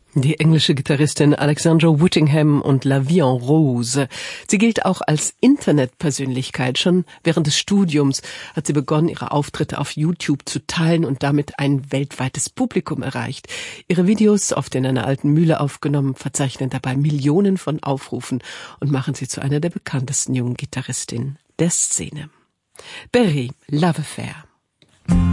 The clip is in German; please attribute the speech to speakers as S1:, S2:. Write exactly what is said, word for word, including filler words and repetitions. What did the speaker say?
S1: Die englische Gitarristin Alexandra Whittingham und La Vie en Rose. Sie gilt auch als Internetpersönlichkeit. Schon während des Studiums hat sie begonnen, ihre Auftritte auf YouTube zu teilen und damit ein weltweites Publikum erreicht. Ihre Videos, oft in einer alten Mühle aufgenommen, verzeichnen dabei Millionen von Aufrufen und machen sie zu einer der bekanntesten jungen Gitarristinnen der Szene. Berry, Love Affair.